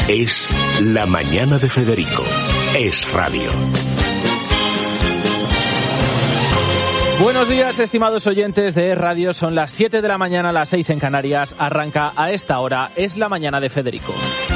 Es La Mañana de Federico. Es radio. Buenos días, estimados oyentes de Radio. Son las 7 de la mañana, las 6 en Canarias. Arranca a esta hora Es La Mañana de Federico.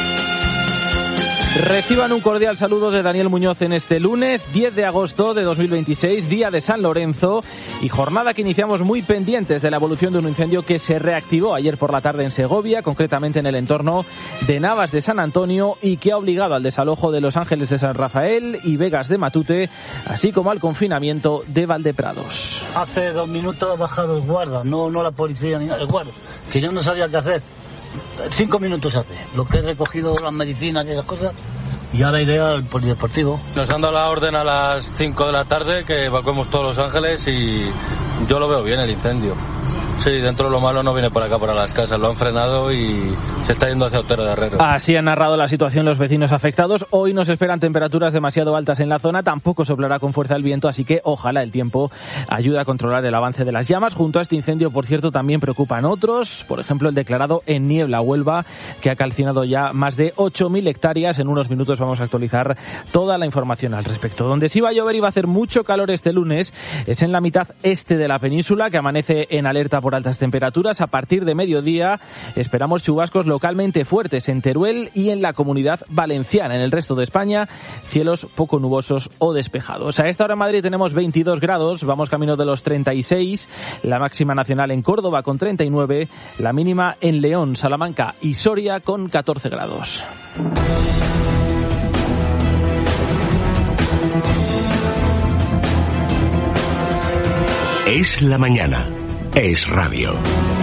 Reciban un cordial saludo de Daniel Muñoz en este lunes 10 de agosto de 2026, día de San Lorenzo, y jornada que iniciamos muy pendientes de la evolución de un incendio que se reactivó ayer por la tarde en Segovia, concretamente en el entorno de Navas de San Antonio, y que ha obligado al desalojo de Los Ángeles de San Rafael y Vegas de Matute, así como al confinamiento de Valdeprados. Hace 2 minutos ha bajado el guarda, no la policía ni nada, el guarda, que yo no sabía qué hacer. 5 minutos hace, lo que he recogido las medicinas y esas cosas, y ahora iré al polideportivo. Nos han dado la orden a las 5 de la tarde que evacuemos todos Los Ángeles y yo lo veo bien el incendio. Sí, dentro de lo malo no viene por acá, para las casas. Lo han frenado y se está yendo hacia Otero de Herrero. Así han narrado la situación los vecinos afectados. Hoy nos esperan temperaturas demasiado altas en la zona. Tampoco soplará con fuerza el viento, así que ojalá el tiempo ayude a controlar el avance de las llamas. Junto a este incendio, por cierto, también preocupan otros. Por ejemplo, el declarado en Niebla, Huelva, que ha calcinado ya más de 8.000 hectáreas. En unos minutos vamos a actualizar toda la información al respecto. Donde sí va a llover y va a hacer mucho calor este lunes es en la mitad este de la península, que amanece en alerta por altas temperaturas. A partir de mediodía esperamos chubascos localmente fuertes en Teruel y en la Comunidad Valenciana. En el resto de España, cielos poco nubosos o despejados. A esta hora en Madrid tenemos 22 grados, vamos camino de los 36, la máxima nacional en Córdoba con 39, la mínima en León, Salamanca y Soria con 14 grados. Es la mañana. Es radio.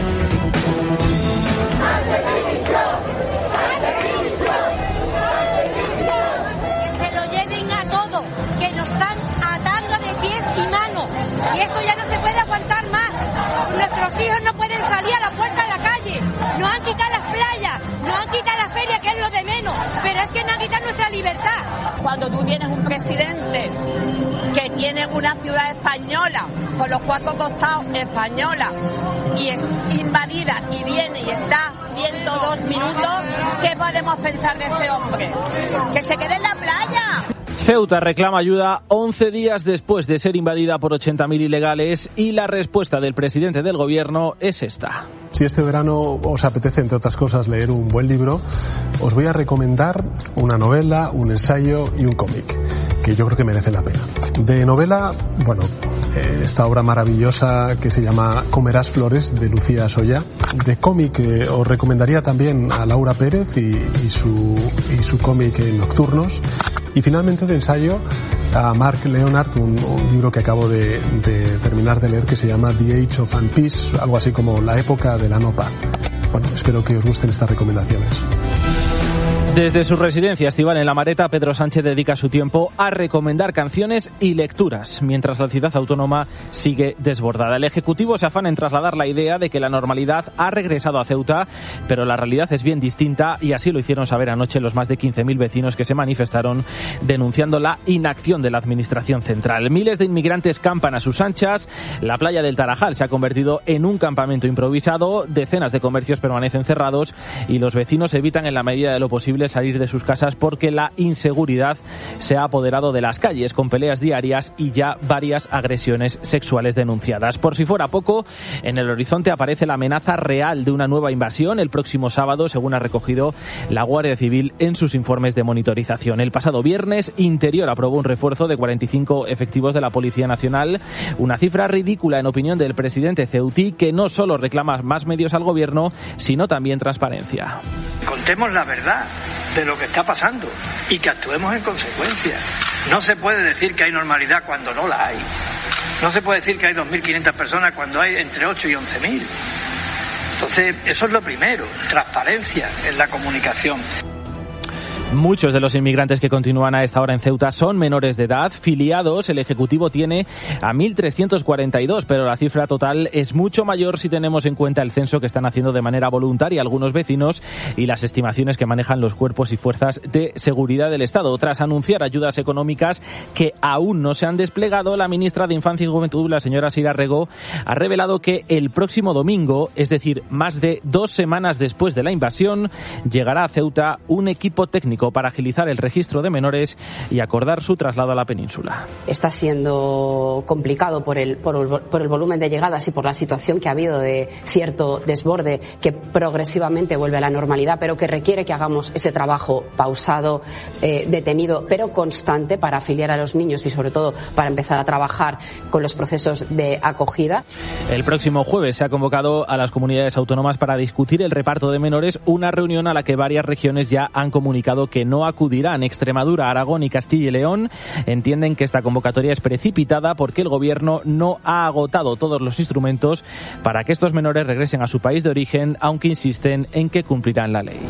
Que se lo lleven a todo, que nos están atando de pies y manos. Y esto ya no se puede aguantar más. Nuestros hijos no pueden salir a la puerta de la calle. Nos han quitado las playas, nos han quitado la feria, que es lo de menos. Pero es que nos han quitado nuestra libertad. Cuando tú tienes un presidente que tiene una ciudad española, con los 4 costados española, y es invadida y viene y está viendo 2 minutos, ¿qué podemos pensar de ese hombre? ¡Que se quede en la playa! Ceuta reclama ayuda 11 días después de ser invadida por 80.000 ilegales, y la respuesta del presidente del gobierno es esta. Si este verano os apetece, entre otras cosas, leer un buen libro, os voy a recomendar una novela, un ensayo y un cómic, que yo creo que merecen la pena. De novela, bueno, esta obra maravillosa que se llama Comerás flores, de Lucía Soya. De cómic os recomendaría también a Laura Pérez y su cómic Nocturnos. Y finalmente de ensayo a Mark Leonard, un libro que acabo de terminar de leer, que se llama The Age of Peace, algo así como La época de la no paz. Bueno, espero que os gusten estas recomendaciones. Desde su residencia estival en La Mareta, Pedro Sánchez dedica su tiempo a recomendar canciones y lecturas, mientras la ciudad autónoma sigue desbordada. El Ejecutivo se afana en trasladar la idea de que la normalidad ha regresado a Ceuta, pero la realidad es bien distinta, y así lo hicieron saber anoche los más de 15.000 vecinos que se manifestaron denunciando la inacción de la Administración central. Miles de inmigrantes campan a sus anchas, la playa del Tarajal se ha convertido en un campamento improvisado, decenas de comercios permanecen cerrados y los vecinos evitan en la medida de lo posible salir de sus casas porque la inseguridad se ha apoderado de las calles, con peleas diarias y ya varias agresiones sexuales denunciadas. Por si fuera poco, en el horizonte aparece la amenaza real de una nueva invasión el próximo sábado, según ha recogido la Guardia Civil en sus informes de monitorización. El pasado viernes, Interior aprobó un refuerzo de 45 efectivos de la Policía Nacional, una cifra ridícula en opinión del presidente ceutí, que no solo reclama más medios al gobierno, sino también transparencia. Contemos la verdad de lo que está pasando y que actuemos en consecuencia. No se puede decir que hay normalidad cuando no la hay. No se puede decir que hay 2.500 personas cuando hay entre 8 y 11.000. Entonces, eso es lo primero, transparencia en la comunicación. Muchos de los inmigrantes que continúan a esta hora en Ceuta son menores de edad. Filiados, el Ejecutivo tiene a 1.342, pero la cifra total es mucho mayor si tenemos en cuenta el censo que están haciendo de manera voluntaria algunos vecinos y las estimaciones que manejan los cuerpos y fuerzas de seguridad del Estado. Tras anunciar ayudas económicas que aún no se han desplegado, la ministra de Infancia y Juventud, la señora Sira Rego, ha revelado que el próximo domingo, es decir, más de 2 semanas después de la invasión, llegará a Ceuta un equipo técnico para agilizar el registro de menores y acordar su traslado a la península. Está siendo complicado por el volumen de llegadas y por la situación que ha habido de cierto desborde que progresivamente vuelve a la normalidad, pero que requiere que hagamos ese trabajo pausado, detenido, pero constante para afiliar a los niños y sobre todo para empezar a trabajar con los procesos de acogida. El próximo jueves se ha convocado a las comunidades autónomas para discutir el reparto de menores, una reunión a la que varias regiones ya han comunicado que no acudirán. Extremadura, Aragón y Castilla y León entienden que esta convocatoria es precipitada porque el gobierno no ha agotado todos los instrumentos para que estos menores regresen a su país de origen, aunque insisten en que cumplirán la ley.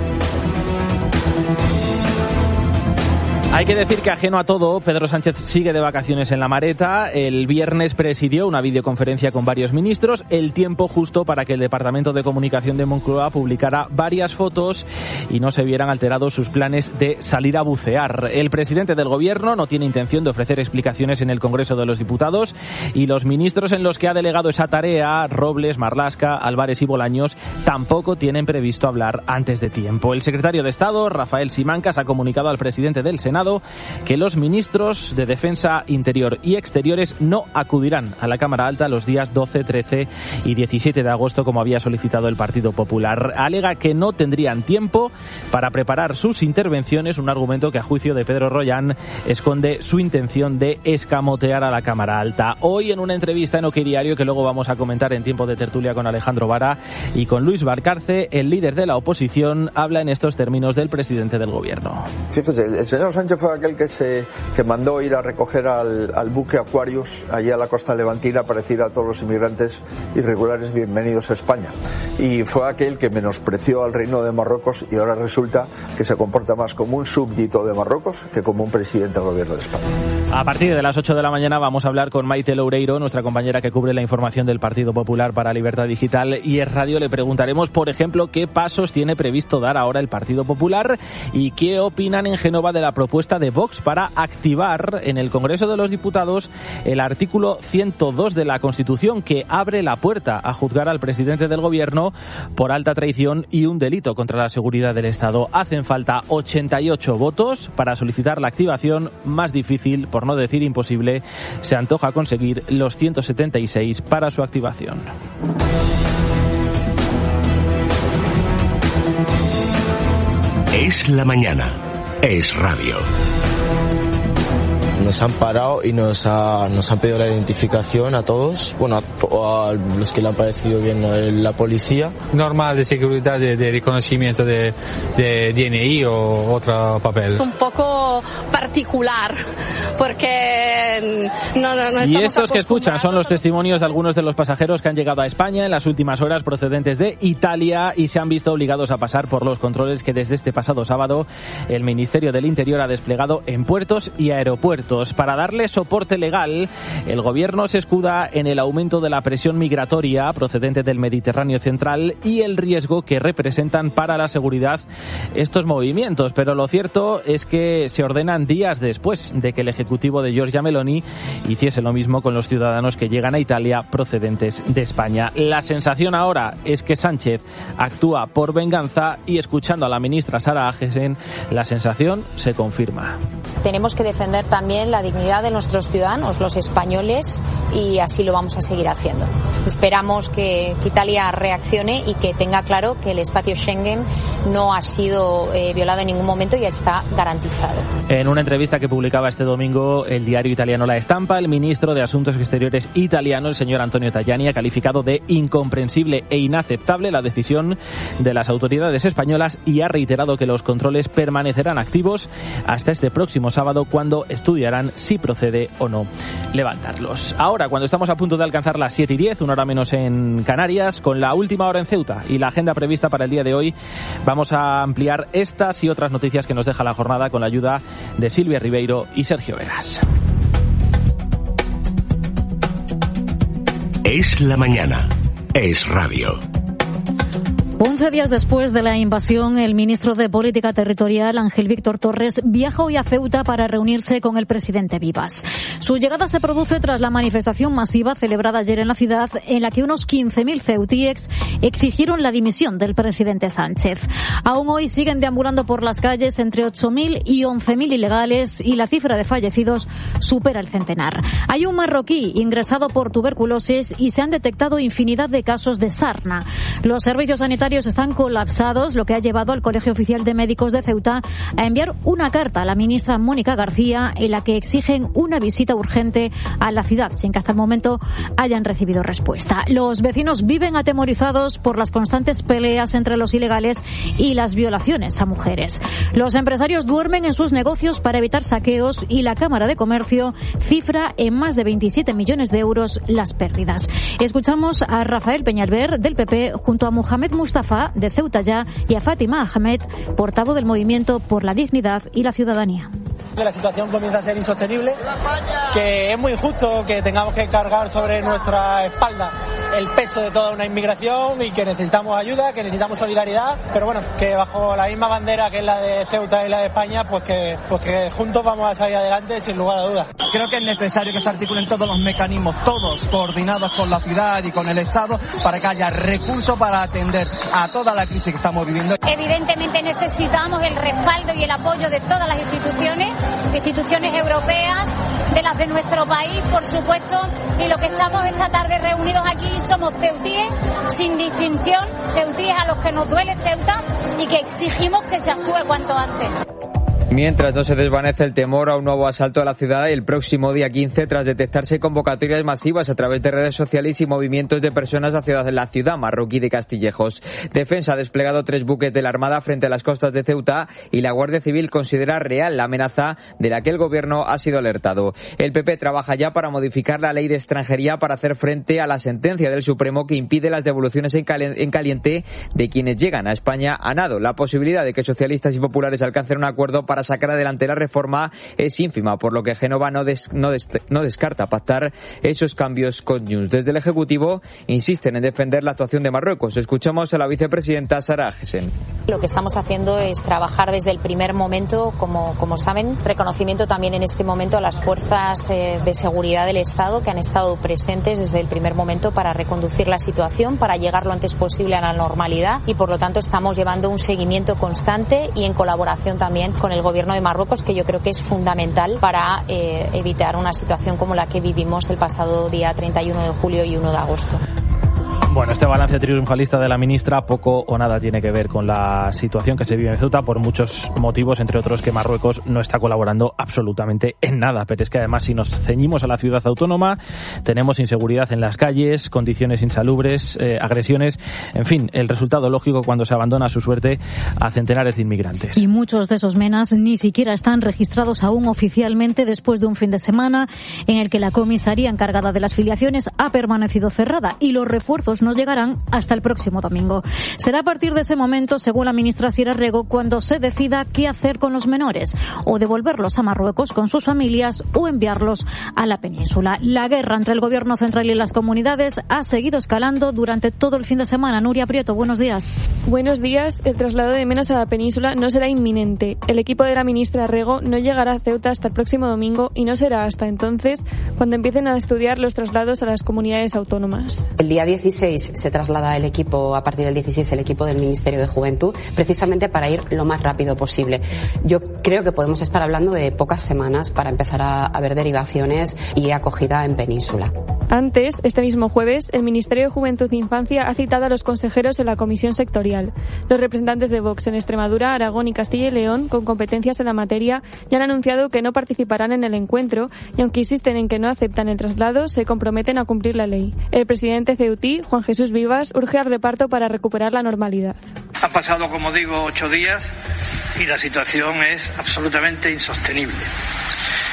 Hay que decir que ajeno a todo, Pedro Sánchez sigue de vacaciones en La Mareta. El viernes presidió una videoconferencia con varios ministros, el tiempo justo para que el Departamento de Comunicación de Moncloa publicara varias fotos y no se vieran alterados sus planes de salir a bucear. El presidente del Gobierno no tiene intención de ofrecer explicaciones en el Congreso de los Diputados y los ministros en los que ha delegado esa tarea, Robles, Marlaska, Álvarez y Bolaños, tampoco tienen previsto hablar antes de tiempo. El secretario de Estado, Rafael Simancas, ha comunicado al presidente del Senado que los ministros de Defensa, Interior y Exteriores no acudirán a la Cámara Alta los días 12, 13 y 17 de agosto, como había solicitado el Partido Popular. Alega que no tendrían tiempo para preparar sus intervenciones, un argumento que a juicio de Pedro Rollán esconde su intención de escamotear a la Cámara Alta. Hoy, en una entrevista en OK Diario, que luego vamos a comentar en tiempo de tertulia con Alejandro Vara y con Luis Valcarce, el líder de la oposición habla en estos términos del presidente del Gobierno. Fíjate, el señor Sánchez fue aquel que mandó ir a recoger al buque Aquarius allí a la costa levantina para decir a todos los inmigrantes irregulares bienvenidos a España, y fue aquel que menospreció al Reino de Marruecos y ahora resulta que se comporta más como un súbdito de Marruecos que como un presidente del Gobierno de España. A partir de las 8 de la mañana vamos a hablar con Maite Loureiro, nuestra compañera que cubre la información del Partido Popular para Libertad Digital y Es Radio. Le preguntaremos, por ejemplo, qué pasos tiene previsto dar ahora el Partido Popular y qué opinan en Génova de la propuesta de Vox para activar en el Congreso de los Diputados el artículo 102 de la Constitución, que abre la puerta a juzgar al presidente del Gobierno por alta traición y un delito contra la seguridad del Estado. Hacen falta 88 votos para solicitar la activación. Más difícil, por no decir imposible, se antoja conseguir los 176 para su activación. Es la mañana. Es radio. Nos han parado y nos han pedido la identificación a todos, bueno, a los que le han parecido bien la policía. Normal de seguridad, de reconocimiento de DNI o otro papel. Un poco particular, porque no estamos. Y estos que escuchan son los testimonios de algunos de los pasajeros que han llegado a España en las últimas horas procedentes de Italia y se han visto obligados a pasar por los controles que desde este pasado sábado el Ministerio del Interior ha desplegado en puertos y aeropuertos. Para darle soporte legal, el Gobierno se escuda en el aumento de la presión migratoria procedente del Mediterráneo central y el riesgo que representan para la seguridad estos movimientos. Pero lo cierto es que se ordenan días después de que el Ejecutivo de Giorgia Meloni hiciese lo mismo con los ciudadanos que llegan a Italia procedentes de España. La sensación ahora es que Sánchez actúa por venganza y, escuchando a la ministra Sara Agesen, la sensación se confirma. Tenemos que defender también la dignidad de nuestros ciudadanos, los españoles, y así lo vamos a seguir haciendo. Esperamos que Italia reaccione y que tenga claro que el espacio Schengen no ha sido violado en ningún momento y está garantizado. En una entrevista que publicaba este domingo el diario italiano La Estampa, el ministro de Asuntos Exteriores italiano, el señor Antonio Tajani, ha calificado de incomprensible e inaceptable la decisión de las autoridades españolas y ha reiterado que los controles permanecerán activos hasta este próximo sábado, cuando estudiarán estudiarán si procede o no levantarlos. Ahora, cuando estamos a punto de alcanzar las 7:10, una hora menos en Canarias, con la última hora en Ceuta y la agenda prevista para el día de hoy, vamos a ampliar estas y otras noticias que nos deja la jornada con la ayuda de Silvia Ribeiro y Sergio Vegas. Es la mañana. Es radio. 11 días después de la invasión, el ministro de Política Territorial, Ángel Víctor Torres, viaja hoy a Ceuta para reunirse con el presidente Vivas. Su llegada se produce tras la manifestación masiva celebrada ayer en la ciudad, en la que unos 15.000 ceutíes exigieron la dimisión del presidente Sánchez. Aún hoy siguen deambulando por las calles entre 8.000 y 11.000 ilegales y la cifra de fallecidos supera el centenar. Hay un marroquí ingresado por tuberculosis y se han detectado infinidad de casos de sarna. Los servicios sanitarios están colapsados, lo que ha llevado al Colegio Oficial de Médicos de Ceuta a enviar una carta a la ministra Mónica García en la que exigen una visita urgente a la ciudad, sin que hasta el momento hayan recibido respuesta. Los vecinos viven atemorizados por las constantes peleas entre los ilegales y las violaciones a mujeres. Los empresarios duermen en sus negocios para evitar saqueos y la Cámara de Comercio cifra en más de 27 millones de euros las pérdidas. Escuchamos a Rafael Peñalver del PP junto a Mohamed Mustafa de Ceuta Ya y a Fátima Ahmed, portavoz del Movimiento por la Dignidad y la Ciudadanía. La situación comienza a ser insostenible, que es muy injusto que tengamos que cargar sobre nuestra espalda el peso de toda una inmigración y que necesitamos ayuda, que necesitamos solidaridad, pero bueno, que bajo la misma bandera que es la de Ceuta y la de España, pues que juntos vamos a salir adelante sin lugar a dudas. Creo que es necesario que se articulen todos los mecanismos, todos coordinados con la ciudad y con el Estado, para que haya recursos para atender a toda la crisis que estamos viviendo. Evidentemente necesitamos el respaldo y el apoyo de todas las instituciones europeas, de las de nuestro país, por supuesto, y lo que estamos esta tarde reunidos aquí somos ceutíes, sin distinción, ceutíes a los que nos duele Ceuta y que exigimos que se actúe cuanto antes. Mientras no se desvanece el temor a un nuevo asalto a la ciudad el próximo día 15, tras detectarse convocatorias masivas a través de redes sociales y movimientos de personas hacia la ciudad marroquí de Castillejos. Defensa ha desplegado 3 buques de la Armada frente a las costas de Ceuta y la Guardia Civil considera real la amenaza de la que el gobierno ha sido alertado. El PP trabaja ya para modificar la ley de extranjería para hacer frente a la sentencia del Supremo que impide las devoluciones en caliente de quienes llegan a España a nado. La posibilidad de que socialistas y populares alcancen un acuerdo para sacar adelante la reforma es ínfima, por lo que Génova no descarta pactar esos cambios con Junts. Desde el Ejecutivo insisten en defender la actuación de Marruecos. Escuchamos a la vicepresidenta Sara Agesen. Lo que estamos haciendo es trabajar desde el primer momento, como saben, reconocimiento también en este momento a las fuerzas de seguridad del Estado que han estado presentes desde el primer momento para reconducir la situación, para llegar lo antes posible a la normalidad y por lo tanto estamos llevando un seguimiento constante y en colaboración también con el Gobierno de Marruecos, que yo creo que es fundamental para evitar una situación como la que vivimos el pasado día 31 de julio y 1 de agosto. Bueno, este balance triunfalista de la ministra poco o nada tiene que ver con la situación que se vive en Ceuta por muchos motivos, entre otros que Marruecos no está colaborando absolutamente en nada. Pero es que además, si nos ceñimos a la ciudad autónoma, tenemos inseguridad en las calles, condiciones insalubres, agresiones, en fin, el resultado lógico cuando se abandona a su suerte a centenares de inmigrantes. Y muchos de esos menas ni siquiera están registrados aún oficialmente después de un fin de semana en el que la comisaría encargada de las filiaciones ha permanecido cerrada y los refuerzos no llegarán hasta el próximo domingo. Será a partir de ese momento, según la ministra Sira Rego, cuando se decida qué hacer con los menores, o devolverlos a Marruecos con sus familias o enviarlos a la península. La guerra entre el gobierno central y las comunidades ha seguido escalando durante todo el fin de semana. Nuria Prieto, buenos días. Buenos días. El traslado de menas a la península no será inminente. El equipo de la ministra Rego no llegará a Ceuta hasta el próximo domingo y no será hasta entonces cuando empiecen a estudiar los traslados a las comunidades autónomas. El día 16 se traslada el equipo, a partir del 16, el equipo del Ministerio de Juventud, precisamente para ir lo más rápido posible. Yo creo que podemos estar hablando de pocas semanas para empezar a ver derivaciones y acogida en península. Antes, este mismo jueves, el Ministerio de Juventud e Infancia ha citado a los consejeros en la comisión sectorial. Los representantes de Vox en Extremadura, Aragón y Castilla y León, con competencias en la materia, ya han anunciado que no participarán en el encuentro y, aunque insisten en que no aceptan el traslado, se comprometen a cumplir la ley. El presidente ceutí, Juan Jesús Vivas, urge al reparto para recuperar la normalidad. Han pasado, como digo, 8 días y la situación es absolutamente insostenible.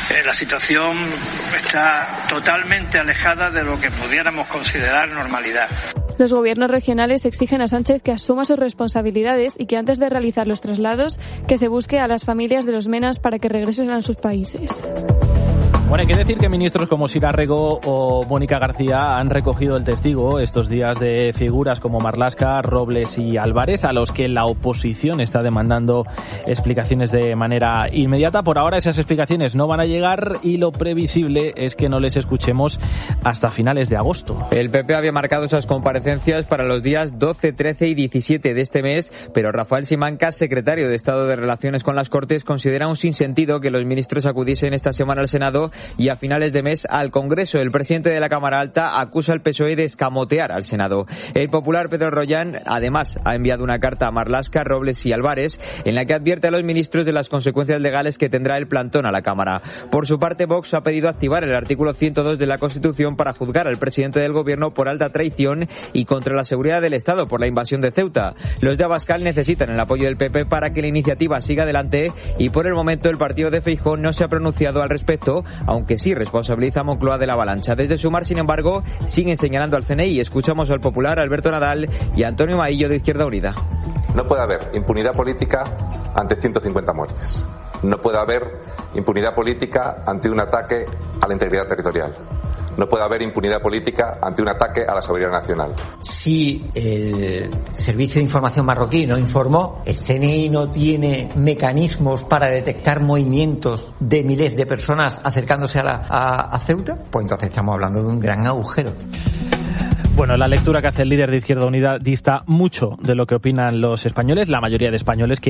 La situación está totalmente alejada de lo que pudiéramos considerar normalidad. Los gobiernos regionales exigen a Sánchez que asuma sus responsabilidades y que antes de realizar los traslados, que se busque a las familias de los menas para que regresen a sus países. Bueno, hay que decir que ministros como Sira Rego o Mónica García han recogido el testigo estos días de figuras como Marlaska, Robles y Álvarez, a los que la oposición está demandando explicaciones de manera inmediata. Por ahora esas explicaciones no van a llegar y lo previsible es que no les escuchemos hasta finales de agosto. El PP había marcado esas comparecencias para los días 12, 13 y 17 de este mes, pero Rafael Simancas, secretario de Estado de Relaciones con las Cortes, considera un sinsentido que los ministros acudiesen esta semana al Senado y a finales de mes al Congreso. El presidente de la Cámara Alta acusa al PSOE de escamotear al Senado. El popular Pedro Rollán, además, ha enviado una carta a Marlaska, Robles y Álvarez en la que advierte a los ministros de las consecuencias legales que tendrá el plantón a la Cámara. Por su parte, Vox ha pedido activar el artículo 102 de la Constitución para juzgar al presidente del Gobierno por alta traición y contra la seguridad del Estado por la invasión de Ceuta. Los de Abascal necesitan el apoyo del PP para que la iniciativa siga adelante y por el momento el partido de Feijóo no se ha pronunciado al respecto, aunque sí responsabiliza a Moncloa de la avalancha. Desde Sumar, sin embargo, siguen señalando al CNI. Escuchamos al popular Alberto Nadal y a Antonio Maillo de Izquierda Unida. No puede haber impunidad política ante 150 muertes. No puede haber impunidad política ante un ataque a la integridad territorial. No puede haber impunidad política ante un ataque a la soberanía nacional. Si el Servicio de Información marroquí no informó, el CNI no tiene mecanismos para detectar movimientos de miles de personas acercándose a Ceuta, pues entonces estamos hablando de un gran agujero. Bueno, la lectura que hace el líder de Izquierda Unida dista mucho de lo que opinan los españoles, la mayoría de españoles que